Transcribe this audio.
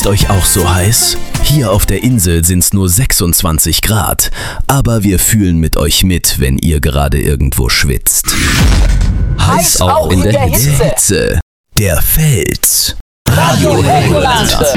euch auch so heiß? Hier auf der Insel sind's nur 26 Grad, aber wir fühlen mit euch mit, wenn ihr gerade irgendwo schwitzt. Heiß auch in der Hitze. Der Fels. Radio Helgoland.